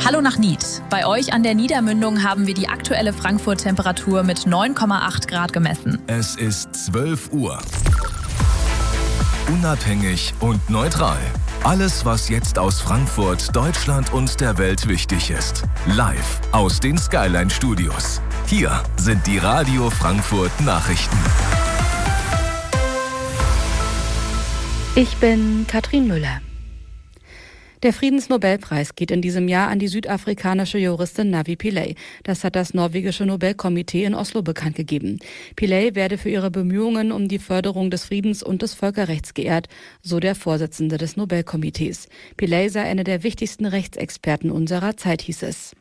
Hallo nach Nied. Bei euch an der Niedermündung haben wir die aktuelle Frankfurt-Temperatur mit 9,8 Grad gemessen. Es ist 12 Uhr. Unabhängig und neutral. Alles, was jetzt aus Frankfurt, Deutschland und der Welt wichtig ist. Live aus den Skyline-Studios. Hier sind die Radio Frankfurt Nachrichten. Ich bin Katrin Müller. Der Friedensnobelpreis geht in diesem Jahr an die südafrikanische Juristin Navi Pillay. Das hat das norwegische Nobelkomitee in Oslo bekannt gegeben. Pillay werde für ihre Bemühungen um die Förderung des Friedens und des Völkerrechts geehrt, so der Vorsitzende des Nobelkomitees. Pillay sei eine der wichtigsten Rechtsexperten unserer Zeit, hieß es.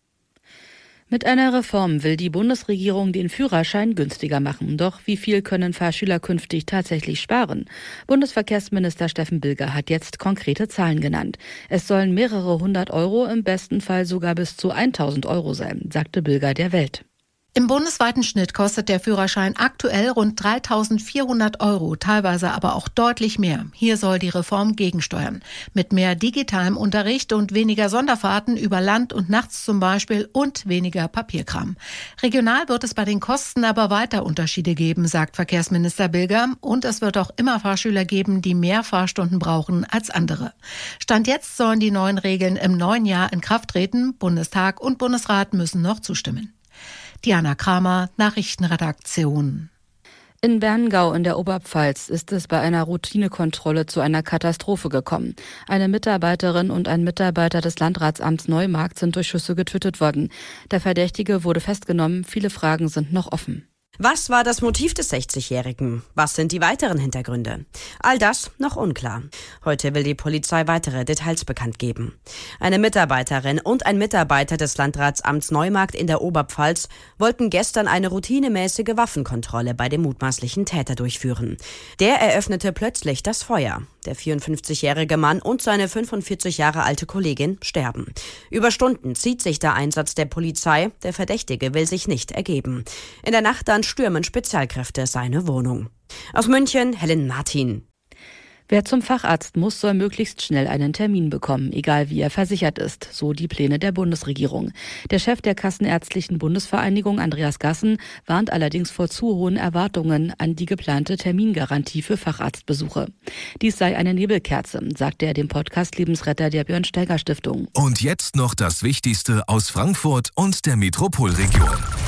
Mit einer Reform will die Bundesregierung den Führerschein günstiger machen. Doch wie viel können Fahrschüler künftig tatsächlich sparen? Bundesverkehrsminister Steffen Bilger hat jetzt konkrete Zahlen genannt. Es sollen mehrere hundert Euro, im besten Fall sogar bis zu 1.000 Euro sein, sagte Bilger der Welt. Im bundesweiten Schnitt kostet der Führerschein aktuell rund 3.400 Euro, teilweise aber auch deutlich mehr. Hier soll die Reform gegensteuern. Mit mehr digitalem Unterricht und weniger Sonderfahrten über Land und nachts zum Beispiel und weniger Papierkram. Regional wird es bei den Kosten aber weiter Unterschiede geben, sagt Verkehrsminister Bilger. Und es wird auch immer Fahrschüler geben, die mehr Fahrstunden brauchen als andere. Stand jetzt sollen die neuen Regeln im neuen Jahr in Kraft treten. Bundestag und Bundesrat müssen noch zustimmen. Diana Kramer, Nachrichtenredaktion. In Berngau in der Oberpfalz ist es bei einer Routinekontrolle zu einer Katastrophe gekommen. Eine Mitarbeiterin und ein Mitarbeiter des Landratsamts Neumarkt sind durch Schüsse getötet worden. Der Verdächtige wurde festgenommen. Viele Fragen sind noch offen. Was war das Motiv des 60-Jährigen? Was sind die weiteren Hintergründe? All das noch unklar. Heute will die Polizei weitere Details bekannt geben. Eine Mitarbeiterin und ein Mitarbeiter des Landratsamts Neumarkt in der Oberpfalz wollten gestern eine routinemäßige Waffenkontrolle bei dem mutmaßlichen Täter durchführen. Der eröffnete plötzlich das Feuer. Der 54-jährige Mann und seine 45 Jahre alte Kollegin sterben. Über Stunden zieht sich der Einsatz der Polizei. Der Verdächtige will sich nicht ergeben. In der Nacht dann stürmen Spezialkräfte seine Wohnung. Aus München, Helen Martin. Wer zum Facharzt muss, soll möglichst schnell einen Termin bekommen, egal wie er versichert ist, so die Pläne der Bundesregierung. Der Chef der Kassenärztlichen Bundesvereinigung, Andreas Gassen, warnt allerdings vor zu hohen Erwartungen an die geplante Termingarantie für Facharztbesuche. Dies sei eine Nebelkerze, sagte er dem Podcast Lebensretter der Björn-Steiger-Stiftung. Und jetzt noch das Wichtigste aus Frankfurt und der Metropolregion.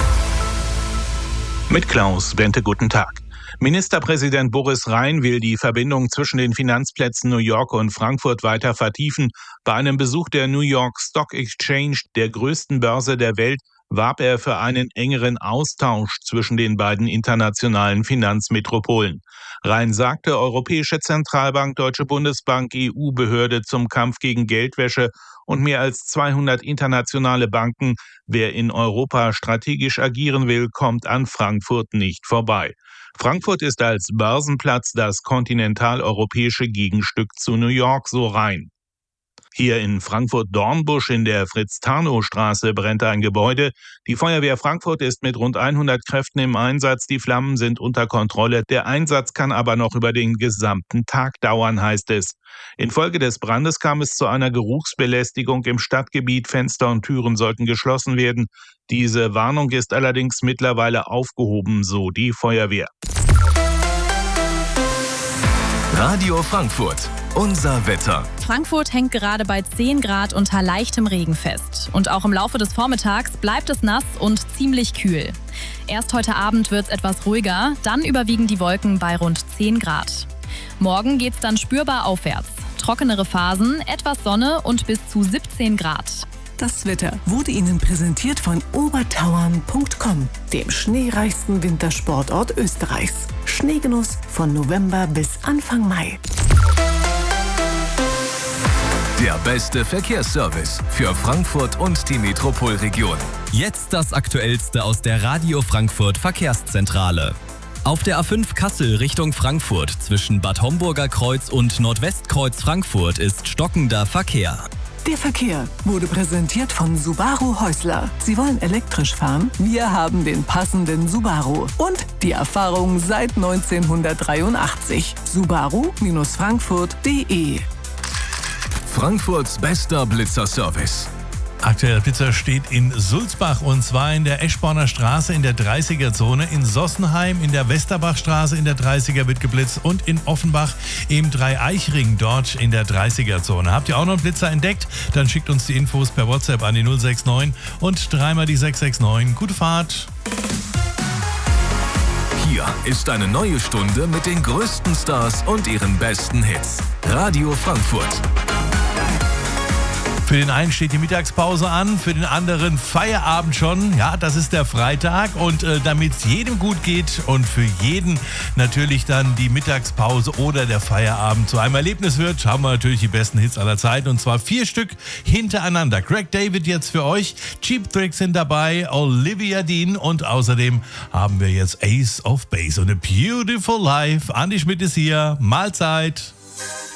Mit Klaus Bente, guten Tag. Ministerpräsident Boris Rhein will die Verbindung zwischen den Finanzplätzen New York und Frankfurt weiter vertiefen. Bei einem Besuch der New York Stock Exchange, der größten Börse der Welt, warb er für einen engeren Austausch zwischen den beiden internationalen Finanzmetropolen. Rhein sagte, Europäische Zentralbank, Deutsche Bundesbank, EU-Behörde zum Kampf gegen Geldwäsche und mehr als 200 internationale Banken. Wer in Europa strategisch agieren will, kommt an Frankfurt nicht vorbei. Frankfurt ist als Börsenplatz das kontinentaleuropäische Gegenstück zu New York, so Rhein. Hier in Frankfurt-Dornbusch in der Fritz-Tarnow-Straße brennt ein Gebäude. Die Feuerwehr Frankfurt ist mit rund 100 Kräften im Einsatz. Die Flammen sind unter Kontrolle. Der Einsatz kann aber noch über den gesamten Tag dauern, heißt es. Infolge des Brandes kam es zu einer Geruchsbelästigung im Stadtgebiet. Fenster und Türen sollten geschlossen werden. Diese Warnung ist allerdings mittlerweile aufgehoben, so die Feuerwehr. Radio Frankfurt. Unser Wetter. Frankfurt hängt gerade bei 10 Grad unter leichtem Regen fest. Und auch im Laufe des Vormittags bleibt es nass und ziemlich kühl. Erst heute Abend wird es etwas ruhiger, dann überwiegen die Wolken bei rund 10 Grad. Morgen geht's dann spürbar aufwärts. Trockenere Phasen, etwas Sonne und bis zu 17 Grad. Das Wetter wurde Ihnen präsentiert von obertauern.com, dem schneereichsten Wintersportort Österreichs. Schneegenuss von November bis Anfang Mai. Der beste Verkehrsservice für Frankfurt und die Metropolregion. Jetzt das Aktuellste aus der Radio Frankfurt Verkehrszentrale. Auf der A5 Kassel Richtung Frankfurt zwischen Bad Homburger Kreuz und Nordwestkreuz Frankfurt ist stockender Verkehr. Der Verkehr wurde präsentiert von Subaru Häusler. Sie wollen elektrisch fahren? Wir haben den passenden Subaru und die Erfahrung seit 1983. Subaru-Frankfurt.de. Frankfurts bester Blitzerservice. Aktueller Blitzer steht in Sulzbach und zwar in der Eschborner Straße in der 30er-Zone, in Sossenheim in der Westerbachstraße in der 30er wird geblitzt und in Offenbach im Dreieichring dort in der 30er-Zone. Habt ihr auch noch einen Blitzer entdeckt? Dann schickt uns die Infos per WhatsApp an die 069 und dreimal die 669. Gute Fahrt! Hier ist eine neue Stunde mit den größten Stars und ihren besten Hits. Radio Frankfurt. Für den einen steht die Mittagspause an, für den anderen Feierabend schon. Ja, das ist der Freitag und damit es jedem gut geht und für jeden natürlich dann die Mittagspause oder der Feierabend zu einem Erlebnis wird, haben wir natürlich die besten Hits aller Zeiten und zwar 4 Stück hintereinander. Craig David jetzt für euch, Cheap Tricks sind dabei, Olivia Dean und außerdem haben wir jetzt Ace of Base und A Beautiful Life. Andi Schmidt ist hier, Mahlzeit.